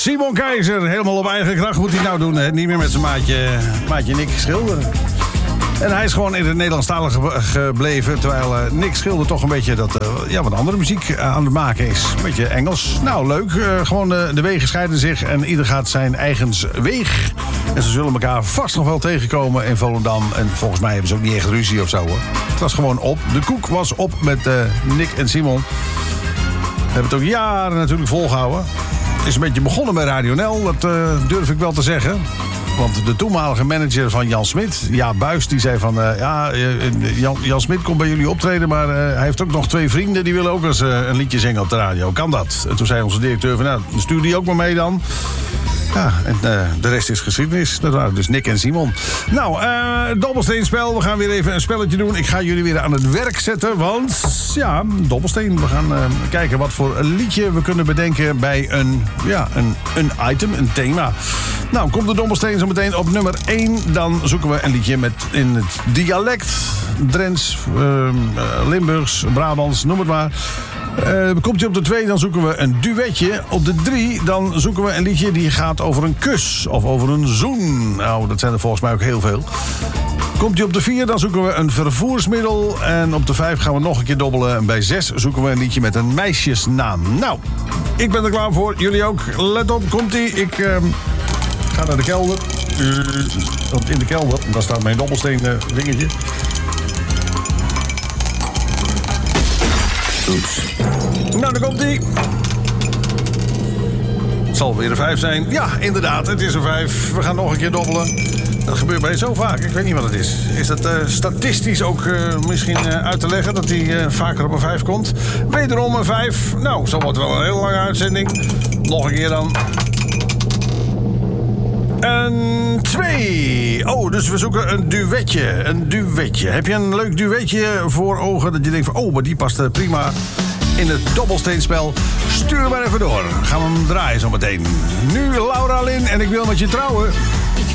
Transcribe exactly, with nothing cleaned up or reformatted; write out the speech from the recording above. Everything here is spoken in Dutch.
Simon Keizer, helemaal op eigen kracht moet hij nou doen. Hè? Niet meer met zijn maatje, maatje Nick Schilder. En hij is gewoon in het Nederlandstalig gebleven. Terwijl uh, Nick Schilder toch een beetje dat, uh, ja, wat andere muziek uh, aan het maken is. Een beetje Engels. Nou, leuk. Uh, gewoon uh, de wegen scheiden zich en ieder gaat zijn eigens weeg. En ze zullen elkaar vast nog wel tegenkomen in Volendam. En volgens mij hebben ze ook niet echt ruzie of zo, hoor. Het was gewoon op. De koek was op met uh, Nick en Simon. We hebben het ook jaren natuurlijk volgehouden. Het is een beetje begonnen bij Radio Nel, dat uh, durf ik wel te zeggen. Want de toenmalige manager van Jan Smit, Jaap Buis, die zei van... Uh, ja, uh, Jan, Jan Smit komt bij jullie optreden, maar uh, hij heeft ook nog twee vrienden... die willen ook eens uh, een liedje zingen op de radio. Kan dat? En toen zei onze directeur van, nou, stuur die ook maar mee dan. Ja, en uh, de rest is geschiedenis. Dat waren dus Nick en Simon. Nou, uh, dobbelsteenspel. We gaan weer even een spelletje doen. Ik ga jullie weer aan het werk zetten, want... ja, dobbelsteen. We gaan uh, kijken wat voor een liedje we kunnen bedenken... bij een, ja, een, een item, een thema. Nou, komt de dobbelsteen zo meteen op nummer één. Dan zoeken we een liedje met in het dialect. Drents, uh, Limburgs, Brabants, noem het maar... Uh, komt hij op de twee, dan zoeken we een duetje. Op de drie, dan zoeken we een liedje die gaat over een kus of over een zoen. Nou, dat zijn er volgens mij ook heel veel. Komt hij op de vier, dan zoeken we een vervoersmiddel. En op de vijf gaan we nog een keer dobbelen. En bij zes zoeken we een liedje met een meisjesnaam. Nou, ik ben er klaar voor. Jullie ook. Let op, komt-ie. Ik uh, ga naar de kelder. Uh, want in de kelder, daar staat mijn dobbelsteen uh, dingetje. Oeps. Nou, dan komt-ie. Het zal weer een vijf zijn. Ja, inderdaad, het is een vijf. We gaan nog een keer dobbelen. Dat gebeurt mij zo vaak. Ik weet niet wat het is. Is dat uh, statistisch ook uh, misschien uh, uit te leggen... dat hij uh, vaker op een vijf komt? Wederom een vijf. Nou, zo wordt het wel een hele lange uitzending. Nog een keer dan. Een twee. Oh, dus we zoeken een duetje. Een duetje. Heb je een leuk duetje voor ogen dat je denkt van... oh, maar die past prima in het dobbelsteenspel? Stuur maar even door. Gaan we hem draaien zometeen. Nu Laura Lin en ik wil met je trouwen.